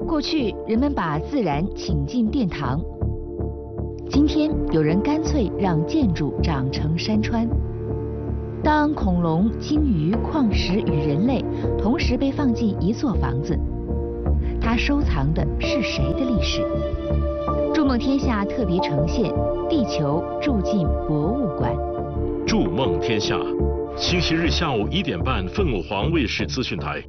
过去人们把自然请进殿堂，今天有人干脆让建筑长成山川。当恐龙、鲸鱼、矿石与人类同时被放进一座房子，它收藏的是谁的历史？筑梦天下特别呈现《地球住进博物馆》。 筑梦天下，星期日下午1点半，凤凰卫视资讯台。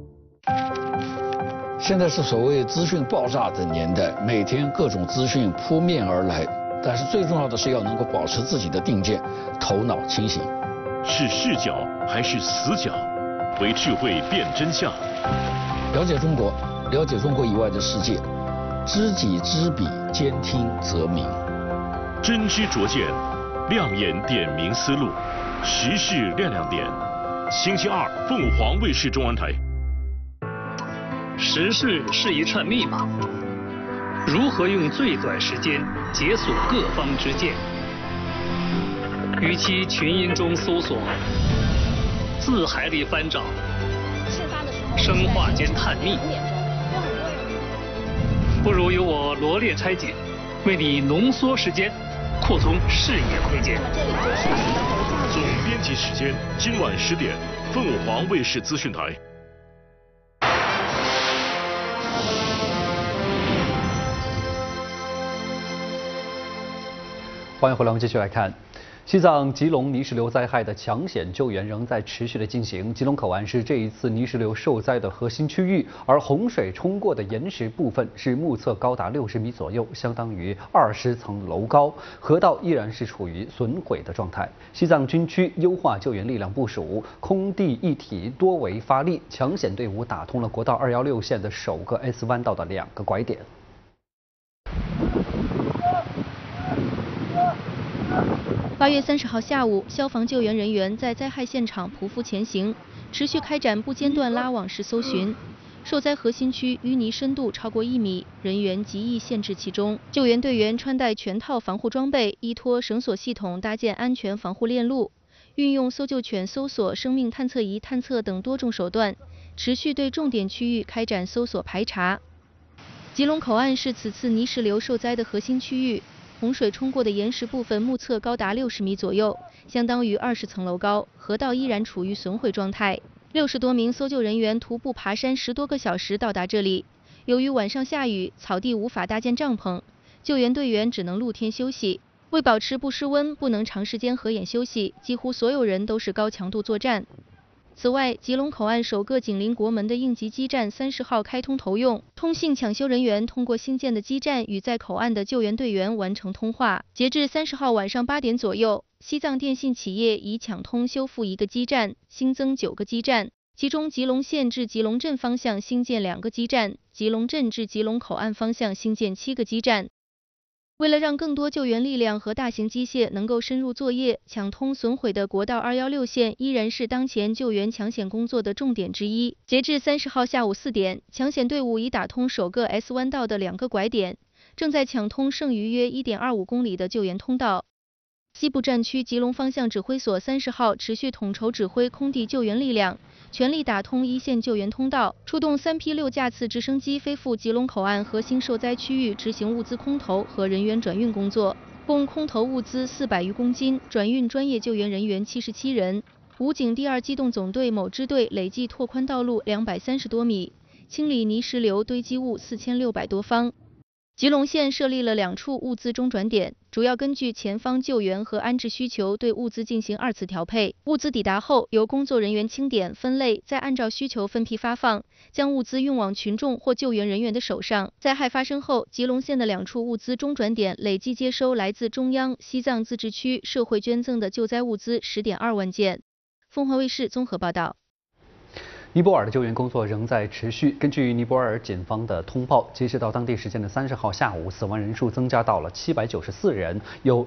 现在是所谓资讯爆炸的年代，每天各种资讯扑面而来，但是最重要的是要能够保持自己的定见，头脑清醒。 是视角还是死角？为智慧辨真相。 了解中国，了解中国以外的世界，知己知彼，兼听则明。 真知灼见，亮眼点明思路，时事亮亮点。星期二，凤凰卫视中文台。 时事是一串密码，如何用最短时间解锁各方之见？与其群音中搜索，字海里翻找，生化间探秘，不如由我罗列拆解，为你浓缩时间，扩充视野空间。 总编辑时间，今晚10点，凤凰卫视资讯台。 欢迎回来，我们继续来看。西藏吉隆泥石流灾害的抢险救援仍在持续的进行。吉隆口岸是这一次泥石流受灾的核心区域，而洪水冲过的岩石部分是目测高达60米左右，相当于20层楼高。河道依然是处于损毁的状态。西藏军区优化救援力量部署，空地一体多维发力，抢险队伍打通了国道216线的首个 S 弯道的2个拐点。 8月30号下午，消防救援人员在灾害现场匍匐前行，持续开展不间断拉网式搜寻。受灾核心区淤泥深度超过1米，人员极易陷至其中。救援队员穿戴全套防护装备，依托绳索系统搭建安全防护链路，运用搜救犬搜索、生命探测仪探测等多种手段，持续对重点区域开展搜索排查。吉隆口岸是此次泥石流受灾的核心区域。洪水冲过的岩石部分目测高达60米左右，相当于20层楼高，河道依然处于损毁状态。60多名搜救人员徒步爬山10多个小时到达这里。由于晚上下雨，草地无法搭建帐篷，救援队员只能露天休息。为保持不失温，不能长时间合眼休息，几乎所有人都是高强度作战。此外，吉隆口岸首个紧邻国门的应急基站30号开通投用，通信抢修人员通过新建的基站与在口岸的救援队员完成通话。截至30号晚上8点左右，西藏电信企业已抢通修复1个基站，新增9个基站，其中吉隆县至吉隆镇方向新建2个基站，吉隆镇至吉隆口岸方向新建7个基站。为了让更多救援力量和大型机械能够深入作业，抢通损毁的国道216线依然是当前救援抢险工作的重点之一。截至30号下午4点，抢险队伍已打通首个 S 弯道的2个拐点，正在抢通剩余约 1.25公里的救援通道。西部战区吉隆方向指挥所30号持续统筹指挥空地救援力量，全力打通一线救援通道，出动3批6架次直升机飞赴吉隆口岸核心受灾区域执行物资空投和人员转运工作，共空投物资400余公斤，转运专业救援人员77人。武警第2机动总队某支队累计拓宽道路230多米，清理泥石流堆积物4600多方。吉隆县设立了2处物资中转点，主要根据前方救援和安置需求对物资进行2次调配。物资抵达后，由工作人员清点、分类，再按照需求分批发放，将物资运往群众或救援人员的手上。灾害发生后，吉隆县的2处物资中转点累计接收来自中央、西藏自治区社会捐赠的救灾物资10.2万件。凤凰卫视综合报道。 尼泊尔的救援工作仍在持续。根据尼泊尔警方的通报，截止到当地时间的30号下午，死亡人数增加到了794人，有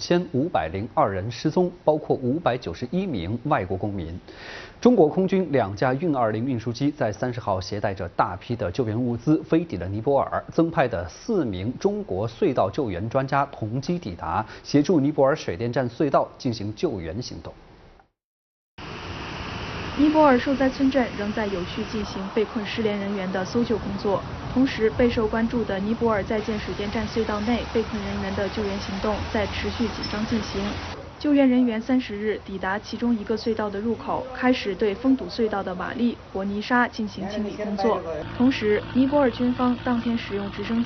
2502人失踪，包括591名外国公民。中国空军2架运20运输机在30号携带着大批的救援物资飞抵了尼泊尔，增派的4名中国隧道救援专家同机抵达，协助尼泊尔水电站隧道进行救援行动。 尼泊尔受灾村镇仍在有序进行被困失联人员的搜救工作，同时备受关注的尼泊尔在建水电站隧道内被困人员的救援行动在持续紧张进行。救援人员30日抵达其中一个隧道的入口，开始对封堵隧道的瓦砾和泥沙进行清理工作。同时，尼泊尔军方当天使用直升机